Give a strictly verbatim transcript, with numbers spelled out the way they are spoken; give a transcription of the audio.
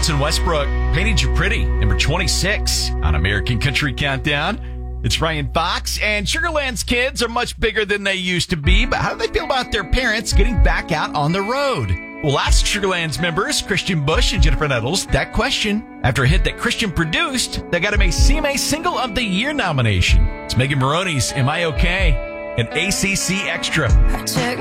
Dawson Westbrook, Painted You Pretty, number twenty-six on American Country Countdown. It's Ryan Fox, and Sugarland's kids are much bigger than they used to be, but how do they feel about their parents getting back out on the road? We'll ask Sugarland's members, Christian Bush and Jennifer Nettles, that question after a hit that Christian produced that got him a C M A Single of the Year nomination. It's Megan Maroney's Am I Okay? An A C C Extra. Check